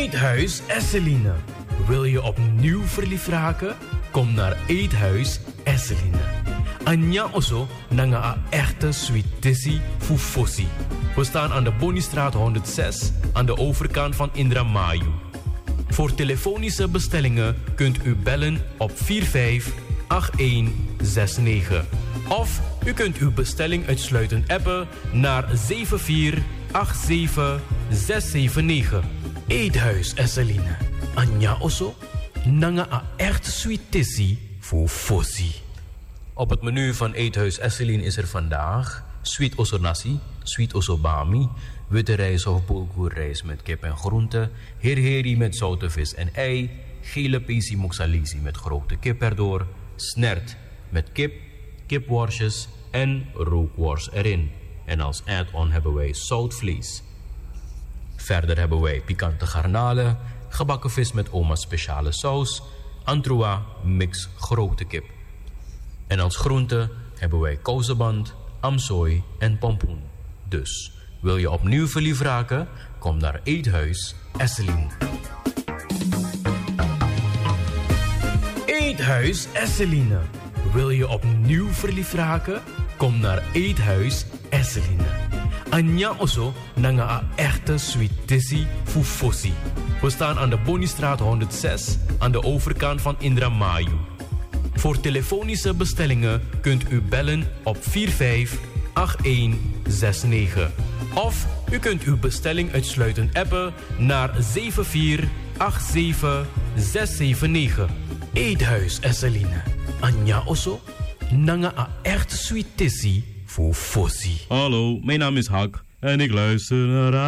Eethuis Esseline. Wil je opnieuw verliefd raken? Kom naar Eethuis Esseline. Anja Osso nanga a echte sweetissie fufosi. We staan aan de Bonniestraat 106 aan de overkant van Indramayu. Voor telefonische bestellingen kunt u bellen op 458169. Of u kunt uw bestelling uitsluitend appen naar 7487679. Eethuis Esseline. Anja Osso nanga a echt sweetissie fufosi. Op het menu van Eethuis Esseline is er vandaag sweet osso nasi, sweet osso bami, witte rijst of bulgoerrijst met kip en groenten, herheri met zoute vis en ei, gele pesi moxalisi met gerookte kip erdoor, snert met kip, kipworstjes en rookworst erin. En als add-on hebben wij zoutvlees. Verder hebben wij pikante garnalen, gebakken vis met oma's speciale saus, antroa mix gerookte kip. En als groente hebben wij kouseband, amsooi en pompoen. Dus, wil je opnieuw verliefd raken? Kom naar Eethuis Esseline. Eethuis Esseline. Wil je opnieuw verliefd raken? Kom naar Eethuis Esseline. Anja Osso nanga a echte sweetissie fufosi. We staan aan de Bonniestraat 106 aan de overkant van Indramayu. Voor telefonische bestellingen kunt u bellen op 458169. Of u kunt uw bestelling uitsluitend appen naar 7487679. Eethuis Esseline. Anja Osso nanga a echt sweetissie fufosi. Hallo, mijn naam is Hak en ik luister naar